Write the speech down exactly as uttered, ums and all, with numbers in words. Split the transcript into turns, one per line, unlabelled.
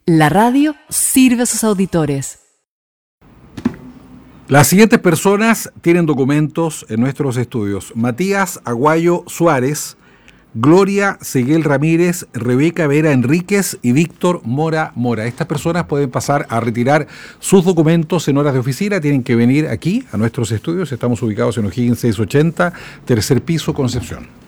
La radio sirve a sus auditores.
Las siguientes personas tienen documentos en nuestros estudios: Matías Aguayo Suárez, Gloria Seguel Ramírez, Rebeca Vera Enríquez y Víctor Mora Mora. Estas personas pueden pasar a retirar sus documentos en horas de oficina. Tienen que venir aquí a nuestros estudios. Estamos ubicados en O'Higgins seiscientos ochenta, tercer piso, Concepción.